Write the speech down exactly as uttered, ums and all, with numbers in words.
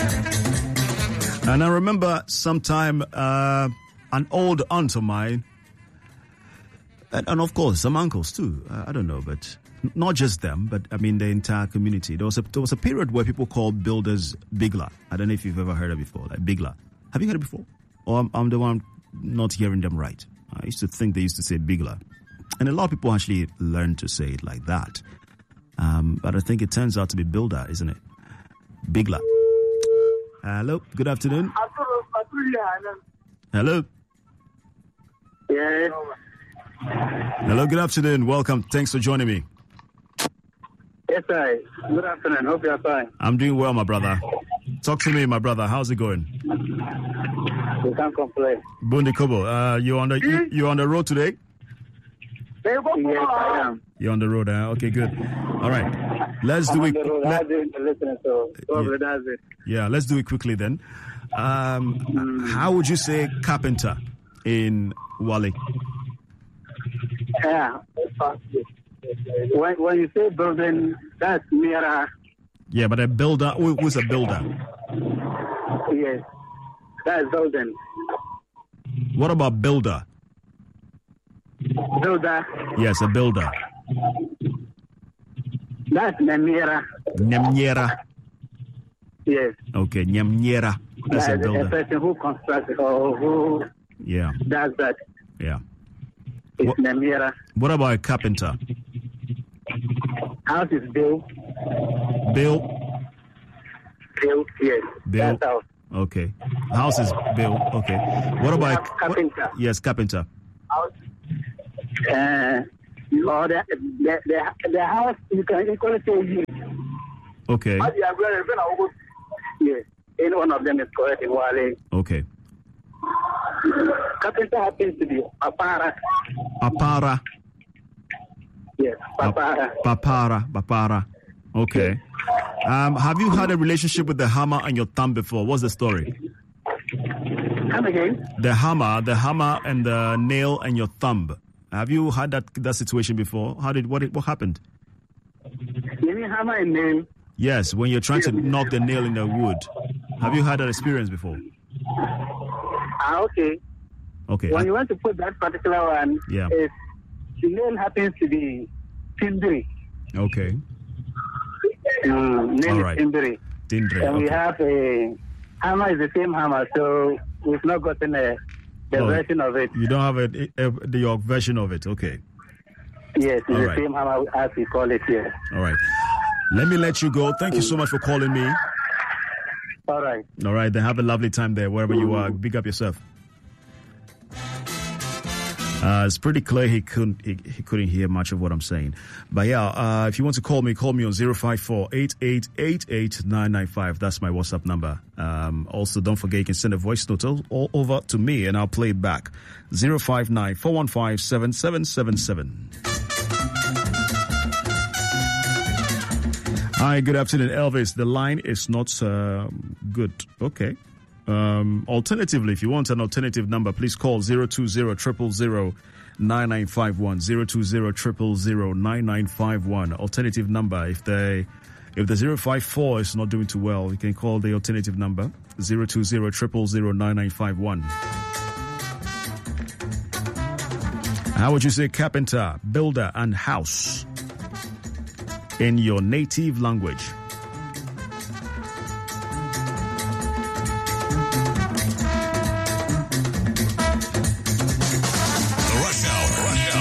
And I remember sometime uh, an old aunt of mine, and, and of course some uncles too. Uh, I don't know, but not just them, but I mean the entire community. There was a there was a period where people called builders bigla. I don't know if you've ever heard it before, like bigla. Have you heard it before? Or I'm, I'm the one not hearing them right. I used to think they used to say bigla, and a lot of people actually learned to say it like that. Um, but I think it turns out to be builder, isn't it? Bigla. Hello, good afternoon. Hello. Yeah. Hello, good afternoon. Welcome. Thanks for joining me. Yes, sir. Good afternoon. Hope you're fine. I'm doing well, my brother. Talk to me, my brother. How's it going? You can't complain. Bundi Kobo, uh, you on the you, you on the road today? Yes, I am. You're on the road, huh? Okay, good. All right. Let's I'm do it. on the road. Let, I'm doing the listening, so probably yeah. that's it. yeah, let's do it quickly then. Um, Mm. How would you say carpenter in Wale? Yeah. When, when you say building, that's nearer. Yeah, but a builder, who, who's a builder? Yes. That's building. What about builder? Builder. Yes, a builder. That's nearer. Nyamnyera. Yes. Okay, Nyamnyera. That's a That's a builder. person who constructs or who Yeah, does that. yeah. It's What- nearer. What about a carpenter? House is built. Built. Built. Yes. Built. That's house. Okay. House is built. Okay. What about a, Have carpenter. what- yes, carpenter. House. Uh, or the, the, the, the house, you can equally say yes. Okay. Yes. Any one of them is correct in Wale. Okay. Carpenter happens to be Papara. Papara. Yes, Papara. Papara. Papara. Okay. Um, have you had a relationship with the hammer and your thumb before? What's the story? Come again? The hammer, the hammer and the nail and your thumb. Have you had that that situation before? How did what did, what happened? You mean hammer and nail? Yes, when you're trying to knock the nail in the wood. Have you had that experience before? Ah, okay. Okay. When you want to put that particular one, Yeah. if the nail happens to be Tindri. Okay. Mm, nail All is right. Tindri. Tindre. And we Okay. have a hammer is the same hammer, so we've not gotten a the Oh. version of it. You don't have a, a, a the your version of it. Okay. Yes, it's All the right. same hammer as we call it here. All right. Let me let you go. Thank you so much for calling me. All right. All right. Then have a lovely time there, wherever you are. Big up yourself. Uh, it's pretty clear he couldn't he, he couldn't hear much of what I'm saying. But yeah, uh, if you want to call me, call me on zero five four, eight eight eight, eight nine nine five. That's my WhatsApp number. Um, also, don't forget you can send a voice note all, all over to me and I'll play it back. zero five nine, four one five, seven seven seven seven. Hi, good afternoon, Elvis. The line is not uh, good. Okay. Um, alternatively, if you want an alternative number, please call zero two zero, zero zero zero, nine nine five one, zero two zero, zero zero zero, nine nine five one. Alternative number, if they, if the zero five four is not doing too well, you can call the alternative number, zero two zero, zero zero zero, nine nine five one. How would you say carpenter, builder, and house in your native language?